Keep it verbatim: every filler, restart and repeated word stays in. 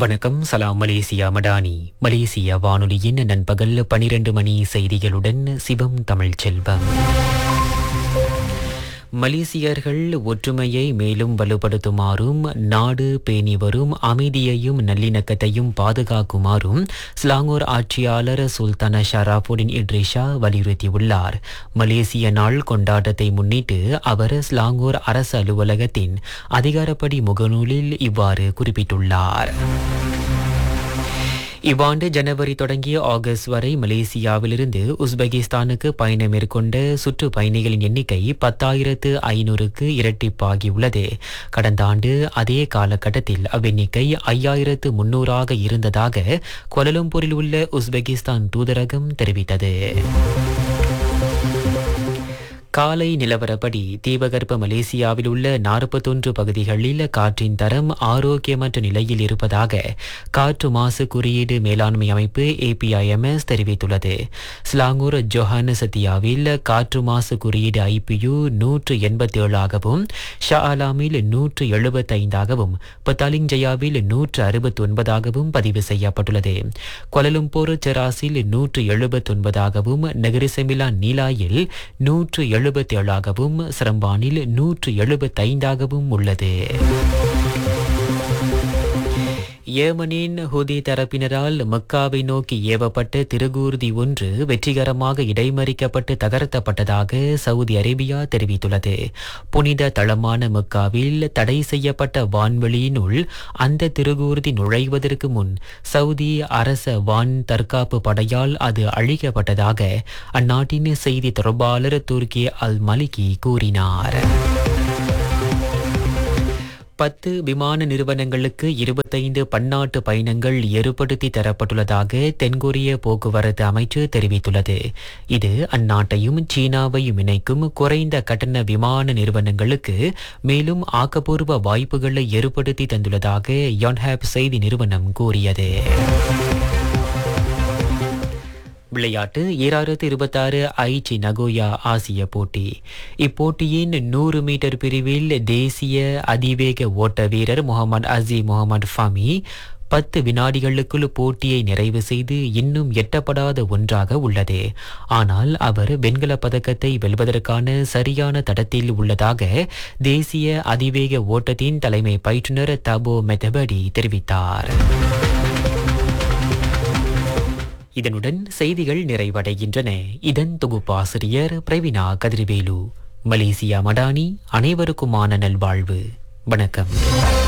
வணக்கம். சலாம் Malaysia Madani. Malaysia வானொலியின் நண்பகல் பனிரெண்டு மணி செய்திகளுடன் சிவம் தமிழ் செல்வம். மலேசியர்கள் ஒற்றுமையை மேலும் வலுப்படுத்துமாறும் நாடு பேணி வரும் அமைதியையும் நல்லிணக்கத்தையும் பாதுகாக்குமாறும் ஸ்லாங்கூர் ஆட்சியாளர் சுல்தான ஷராஃபுடின் இட்ரிஷா வலியுறுத்தியுள்ளார். மலேசிய நாள் கொண்டாட்டத்தை முன்னிட்டு அவர் ஸ்லாங்கூர் அரசு அலுவலகத்தின் அதிகாரப்படி முகநூலில் இவ்வாறு குறிப்பிட்டுள்ளார். இவ்வாண்டு ஜனவரி தொடங்கிய ஆகஸ்ட் வரை மலேசியாவிலிருந்து உஸ்பெகிஸ்தானுக்கு பயணம் மேற்கொண்ட சுற்றுப்பயணிகளின் எண்ணிக்கை பத்தாயிரத்து ஐநூறுக்கு இரட்டிப்பாகியுள்ளது. கடந்த ஆண்டு அதே காலகட்டத்தில் அவ்வெண்ணிக்கை ஐயாயிரத்து முன்னூறாக இருந்ததாக கோலலம்பூரில் உள்ள உஸ்பெகிஸ்தான் தூதரகம் தெரிவித்தது. காலை நிலவரப்படி தீபகற்ப மலேசியாவில் உள்ள நாற்பத்தொன்று பகுதிகளில் காற்றின் தரம் ஆரோக்கியமற்ற நிலையில் இருப்பதாக காற்று மாசு குறியீடு மேலாண்மை அமைப்பு ஏபிஐஎம்எஸ் தெரிவித்துள்ளது. ஸ்லாங்கூர் ஜொஹானசத்தியாவில் காற்று மாசு குறியீடு ஐபியு நூற்று எண்பத்தி ஏழாகவும் ஷா ஆலாமில் நூற்று எழுபத்தைந்தாகவும் பத்தாலிங்ஜயாவில் நூற்று அறுபத்தி ஒன்பதாகவும் பதிவு செய்யப்பட்டுள்ளது. கோலலம்பூர் செராசில் நூற்று எழுபத்தி ஒன்பதாகவும் நகரிசமிலா நீலாயில் நூற்று எழுபத்தி ஏழாகவும் சிரம்பானில் நூற்று எழுபத்தைந்தாகவும் உள்ளது. ஏமனின் ஹுதி தரப்பினரால் மக்காவை நோக்கி ஏவப்பட்ட திருகூர்தி ஒன்று வெற்றிகரமாக இடைமறிக்கப்பட்டு தகர்த்தப்பட்டதாக சவுதி அரேபியா தெரிவித்துள்ளது. புனித தளமான மக்காவில் தடை செய்யப்பட்ட வான்வெளியினுள் அந்த திருகூர்தி நுழைவதற்கு முன் சவுதி அரச வான் தற்காப்பு படையால் அது அழிக்கப்பட்டதாக அந்நாட்டின் செய்தி தொடர்பாளர் துர்கி அல் மலிகி கூறினார். பத்து விமான நிறுவனங்களுக்கு இருபத்தைந்து பன்னாட்டு பயணங்கள் ஏற்படுத்தி தரப்பட்டுள்ளதாக தென்கொரிய போக்குவரத்து அமைச்சு தெரிவித்துள்ளது. இது அந்நாட்டையும் சீனாவையும் இணைக்கும் குறைந்த கட்டண விமான நிறுவனங்களுக்கு மேலும் ஆக்கப்பூர்வ வாய்ப்புகளை ஏற்படுத்தி தந்துள்ளதாக யோன்ஹாப் செய்தி நிறுவனம் கூறியது. விளையாட்டு ஈராயிரத்து இருபத்தாறு ஐச்சி நகோயா ஆசிய போட்டி. இப்போட்டியின் நூறு மீட்டர் பிரிவில் தேசிய அதிவேக ஓட்ட வீரர் முகமது அசி முகமது ஃபமி பத்து வினாடிகளுக்குள் போட்டியை நிறைவு செய்து இன்னும் எட்டப்படாத ஒன்றாக உள்ளது. ஆனால் அவர் வெண்கலப் பதக்கத்தை வெல்வதற்கான சரியான தடத்தில் உள்ளதாக தேசிய அதிவேக ஓட்டத்தின் தலைமை பயிற்றுனர் தபோ மெத்தபடி தெரிவித்தார். இதனுடன் செய்திகள் நிறைவடைகின்றன. இதன் தொகுப்பாசிரியர் பிரவீனா கதிர்வேலு. மலேசியா மடானி. அனைவருக்குமான நல்வாழ்வு. வணக்கம்.